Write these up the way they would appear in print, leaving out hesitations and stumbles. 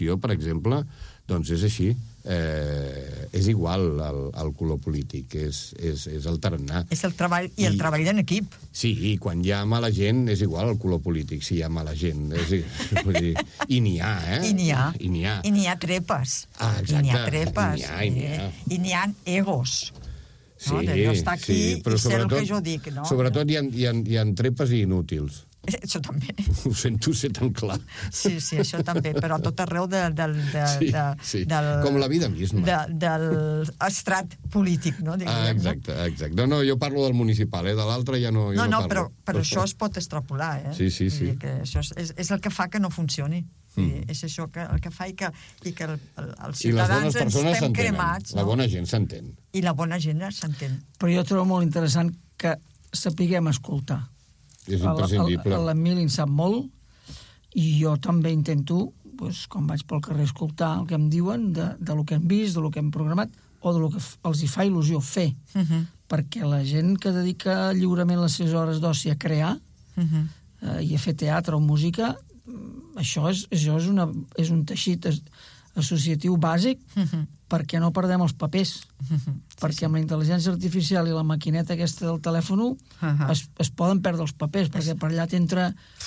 Jo, per exemple, doncs és així. És igual el color polític, és el tarannà. És el treball, i el treball en equip. Sí, i quan hi ha mala gent és igual el color polític, si hi ha mala gent. I n'hi ha, I n'hi ha. I n'hi ha. I n'hi ha trepes. Exacte. I n'hi ha trepes. I n'hi ha egos. Sí, d'estar aquí però i ser el que jo dic, no? Sobretot hi ha trepes i inútils. Això també. Ho sento ser tan clar. Sí, això també, però a tot arreu Sí, com la vida misma. Del estrat polític, no? Exacte. No, jo parlo del municipal, de l'altre ja no parlo. No, però això es pot extrapolar, Sí. Això és el que fa que no funcioni. És això el que fa i que els ciutadans ens estem cremats. La bona gent s'entén. I la bona gent s'entén. Però jo trobo molt interessant que sapiguem escoltar. És imprescindible. L'Emili en sap molt i jo també intento, quan vaig pel carrer, escoltar el que em diuen del que hem vist, del que hem programat o del que els hi fa il·lusió fer. Perquè la gent que dedica lliurement les seves hores d'oci a crear i a fer teatre o música, això és un teixit associatiu bàsic perquè no perdem els papers. Perquè amb la intel·ligència artificial i la maquineta aquesta del telèfon es poden perdre els papers, perquè per allà t'entra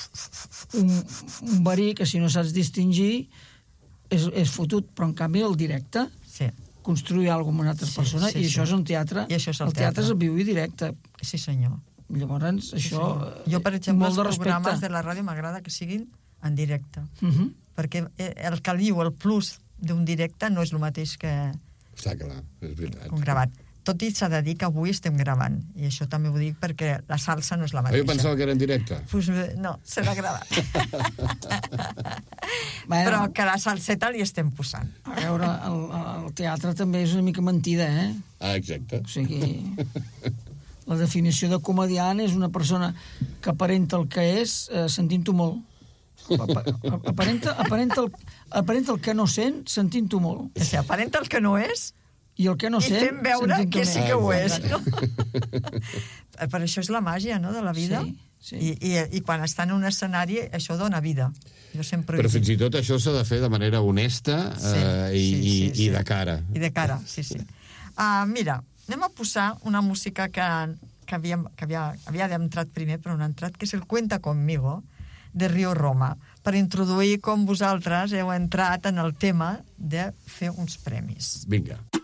un verí que si no saps distingir és fotut, però en canvi el directe construir alguna cosa amb altres persones i això és un teatre. El teatre és el viu i directe. Sí, senyor. Llavors, això... Jo, per exemple, els programes de la ràdio m'agrada que siguin en directe. Perquè el caliu, el plus d'un directe no és el mateix que... Està clar, és veritat. Un gravat. Tot i s'ha de dir que avui estem gravant. I això també ho dic perquè la salsa no és la mateixa. Jo pensava que era en directe. Pues no, serà gravat. Però que la salseta li estem posant. A veure, el teatre també és una mica mentida, Exacte. O sigui... La definició de comediant és una persona que aparenta el que és sentint-ho molt. Aparenta el que no sent sentint-ho molt. O sigui, aparenta el que no és i el que no sent fent veure que sí que ho és. No? Per això és la màgia, no?, de la vida. Sí. I quan està en un escenari això dona vida. Però fins i tot això s'ha de fer de manera honesta i de cara. I de cara, sí. Mira, anem a posar una música que havia entrat primer, però no ha entrat, que és el Cuenta Conmigo, de Rio Roma, per introduir com vosaltres heu entrat en el tema de fer uns premis. Vinga.